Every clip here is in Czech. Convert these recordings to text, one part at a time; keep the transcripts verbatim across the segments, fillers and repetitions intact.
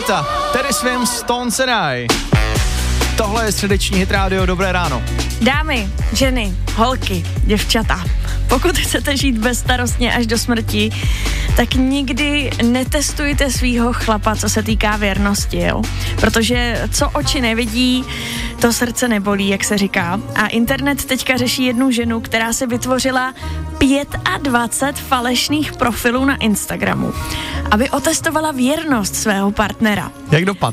Anita, Teddy Swims, Stones and I. Tohle je středeční hit rádio, dobré ráno. Dámy, ženy, holky, děvčata, pokud chcete žít bezstarostně až do smrti, tak nikdy netestujte svýho chlapa, co se týká věrnosti, jo? Protože co oči nevidí, to srdce nebolí, jak se říká. A internet teďka řeší jednu ženu, která si vytvořila dvacet pět falešných profilů na Instagramu, aby otestovala věrnost svého partnera. Jak dopad?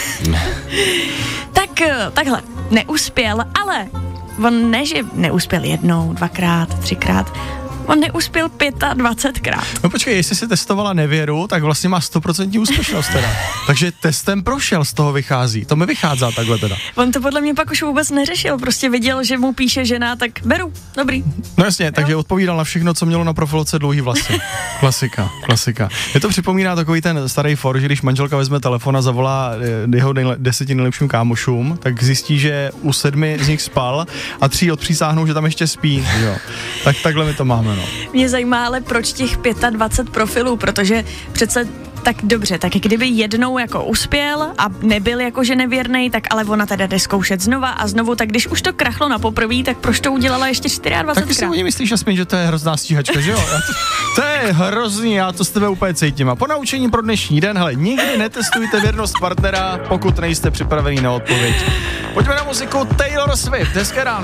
Tak takhle, neuspěl, ale on ne, že neuspěl jednou, dvakrát, třikrát, on neuspěl dvacet pětkrát. No počkej, jestli si testovala nevěru, tak vlastně má sto procent úspěšnost teda. Takže testem prošel, z toho vychází. To mi vychází takhle teda. On to podle mě pak už vůbec neřešil, prostě viděl, že mu píše žena, tak beru, dobrý. No jasně, takže odpovídal na všechno, co mělo na profilovce dlouhý vlasy. Klasika, klasika. Je to připomíná takový ten starý for, že když manželka vezme telefon a zavolá jeho nejle- deseti nejlepším kámošům, tak zjistí, že u sedmi z nich spal a tří odpřísáhnou, že tam ještě spí. Jo. Tak takhle my to máme. No. Mě zajímá ale proč těch dvacet pět profilů, protože přece tak dobře, tak kdyby jednou jako uspěl a nebyl jakože nevěrnej, tak ale ona teda jde zkoušet znova a znovu, tak když už to krachlo na poprvé, tak proč to udělala ještě dvacet čtyři krát? Tak si oni myslíš aspoň, že to je hrozná stíhačka, že jo? To, to je hrozný, já to s tebe úplně cítím. A po naučení pro dnešní den, hele, nikdy netestujte věrnost partnera, pokud nejste připravený na odpověď. Pojďme na muziku Taylor Swift, hezké ráno.